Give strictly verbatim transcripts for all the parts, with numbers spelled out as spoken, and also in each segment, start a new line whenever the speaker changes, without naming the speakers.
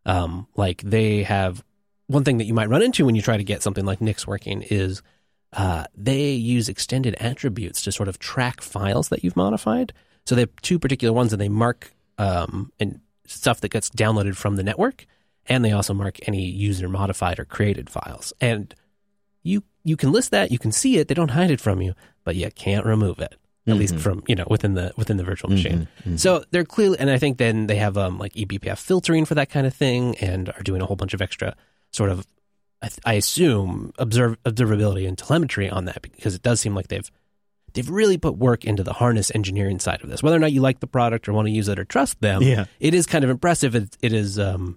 Um, like they have one thing that you might run into when you try to get something like Nix working is uh, they use extended attributes to sort of track files that you've modified. So they have two particular ones, and they mark um, and stuff that gets downloaded from the network, and they also mark any user modified or created files. And you you can list that, you can see it, they don't hide it from you, but you can't remove it. At mm-hmm. least from, you know, within the within the virtual machine. Mm-hmm, mm-hmm. So they're clearly, and I think then they have um, like E B P F filtering for that kind of thing, and are doing a whole bunch of extra sort of, I, th- I assume, observe observability and telemetry on that, because it does seem like they've they've really put work into the harness engineering side of this. Whether or not you like the product or want to use it or trust them, yeah. it is kind of impressive. It, it is um,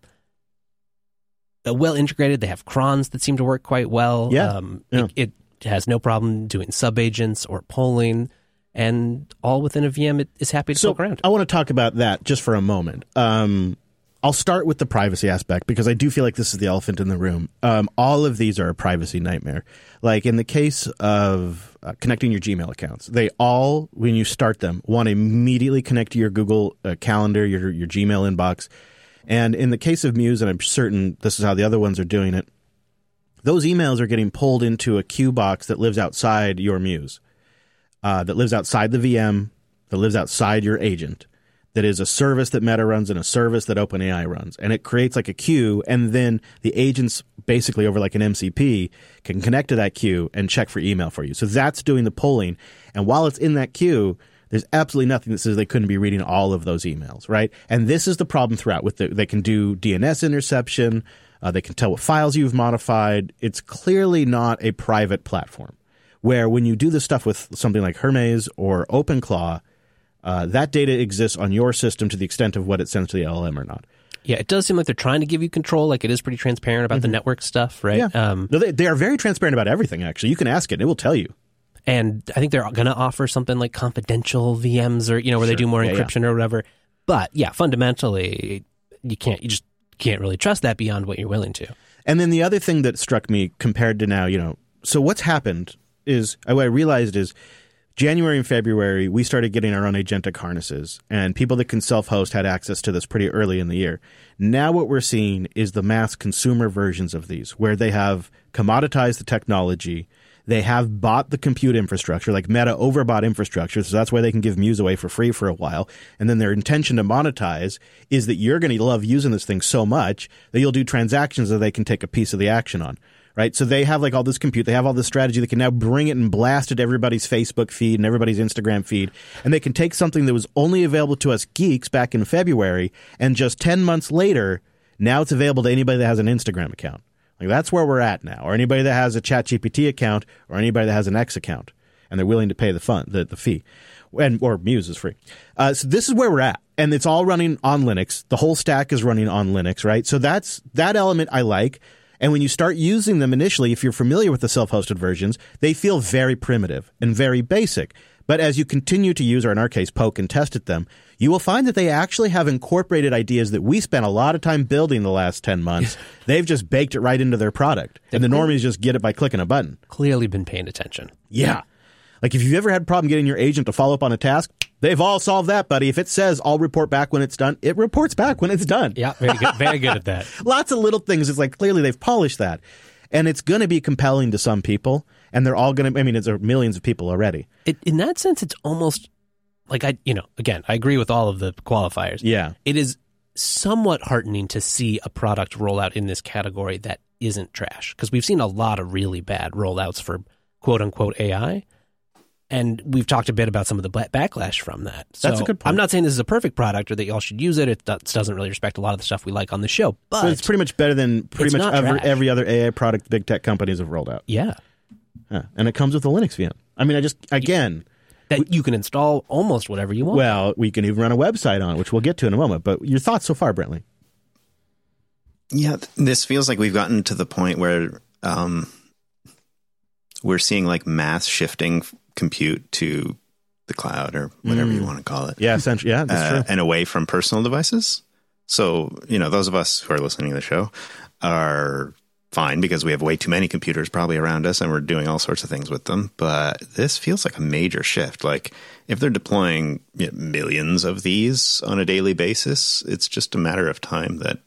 well integrated. They have crons that seem to work quite well.
Yeah.
Um,
yeah.
It, it has no problem doing subagents or polling. And all within a V M, it is happy to
so
poke around.
I want to talk about that just for a moment. Um, I'll start with the privacy aspect, because I do feel like this is the elephant in the room. Um, all of these are a privacy nightmare. Like in the case of uh, connecting your Gmail accounts, they all, when you start them, want to immediately connect to your Google uh, Calendar, your your Gmail inbox. And in the case of Muse, and I'm certain this is how the other ones are doing it, those emails are getting pulled into a queue box that lives outside your Muse. Uh, that lives outside the V M, that lives outside your agent, that is a service that Meta runs and a service that OpenAI runs. And it creates like a queue, and then the agents basically over like an M C P can connect to that queue and check for email for you. So that's doing the polling. And while it's in that queue, there's absolutely nothing that says they couldn't be reading all of those emails, right? And this is the problem throughout. With the, they can do D N S interception. Uh, they can tell what files you've modified. It's clearly not a private platform. Where when you do this stuff with something like Hermes or OpenClaw, uh, that data exists on your system to the extent of what it sends to the L L M or not.
Yeah, it does seem like they're trying to give you control. Like it is pretty transparent about mm-hmm. the network stuff, right?
Yeah. Um, no, they, they are very transparent about everything, actually. You can ask it, and it will tell you.
And I think they're going to offer something like confidential V Ms, or, you know, where sure. they do more yeah, encryption yeah. or whatever. But yeah, fundamentally, you can't, you just can't really trust that beyond what you're willing to.
And then the other thing that struck me compared to now, you know, so what's happened is, what I realized is January and February, we started getting our own agentic harnesses, and people that can self-host had access to this pretty early in the year. Now what we're seeing is the mass consumer versions of these, where they have commoditized the technology. They have bought the compute infrastructure, like Meta overbought infrastructure, so that's why they can give Muse away for free for a while. And then their intention to monetize is that you're going to love using this thing so much that you'll do transactions that they can take a piece of the action on. Right, so they have like all this compute, they have all this strategy, they can now bring it and blast it to everybody's Facebook feed and everybody's Instagram feed, and they can take something that was only available to us geeks back in February, and just ten months later, now it's available to anybody that has an Instagram account. Like that's where we're at now, or anybody that has a ChatGPT account, or anybody that has an X account, and they're willing to pay the fund, the, the fee, and or Muse is free. Uh, so this is where we're at, and it's all running on Linux. The whole stack is running on Linux, right? So that's that element I like. And when you start using them initially, if you're familiar with the self-hosted versions, they feel very primitive and very basic. But as you continue to use, or in our case, poke and test at them, you will find that they actually have incorporated ideas that we spent a lot of time building the last ten months. They've just baked it right into their product. They've and the normies just get it by clicking a button.
Clearly been paying attention.
Yeah. Like if you've ever had a problem getting your agent to follow up on a task, they've all solved that, buddy. If it says, I'll report back when it's done, it reports back when it's done.
Yeah, very good. Very good at that.
Lots of little things. It's like clearly they've polished that. And it's going to be compelling to some people. And they're all going to, I mean, it's millions of people already.
It, in that sense, it's almost like I, you know, again, I agree with all of the qualifiers.
Yeah.
It is somewhat heartening to see a product roll out in this category that isn't trash. Because we've seen a lot of really bad rollouts for quote unquote A I. And we've talked a bit about some of the backlash from that. So
That's a good point.
I'm not saying this is a perfect product or that y'all should use it. It doesn't really respect a lot of the stuff we like on the show. But,
but it's pretty much better than pretty much every, every other A I product big tech companies have rolled out.
Yeah.
yeah. And it comes with a Linux V M. I mean, I just, again.
That we, you can install almost whatever you want.
Well, we can even run a website on it, which we'll get to in a moment. But your thoughts so far, Brentley?
Yeah, this feels like we've gotten to the point where um, we're seeing like mass shifting compute to the cloud or whatever mm. you want to call it.
Yeah, essentially. Yeah, that's uh,
true. And away from personal devices. So, you know, those of us who are listening to the show are fine because we have way too many computers probably around us and we're doing all sorts of things with them. But this feels like a major shift. Like if they're deploying you know, millions of these on a daily basis, it's just a matter of time that